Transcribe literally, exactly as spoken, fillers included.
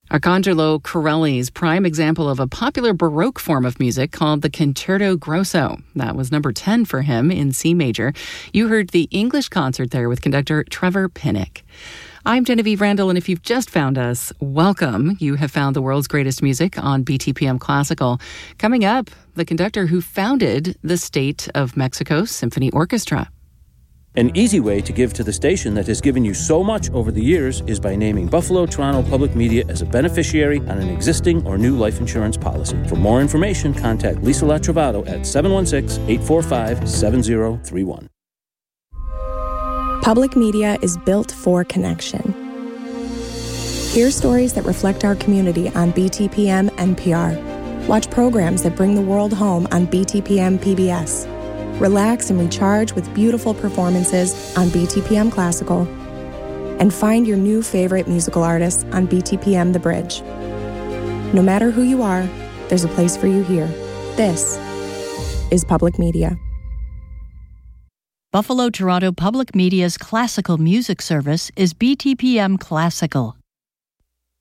Arcangelo Corelli's prime example of a popular Baroque form of music called the Concerto Grosso. That was number ten for him in C major. You heard the English concert there with conductor Trevor Pinnock. I'm Genevieve Randall, and if you've just found us, welcome. You have found the world's greatest music on B T P M Classical. Coming up, the conductor who founded the State of Mexico Symphony Orchestra. An easy way to give to the station that has given you so much over the years is by naming Buffalo Toronto Public Media as a beneficiary on an existing or new life insurance policy. For more information, contact Lisa Latrovato at seven one six, eight four five, seven zero three one. Public media is built for connection. Hear stories that reflect our community on B T P M N P R. Watch programs that bring the world home on B T P M P B S. Relax and recharge with beautiful performances on B T P M Classical. And find your new favorite musical artists on B T P M The Bridge. No matter who you are, there's a place for you here. This is Public Media. Buffalo Toronto Public Media's classical music service is B T P M Classical.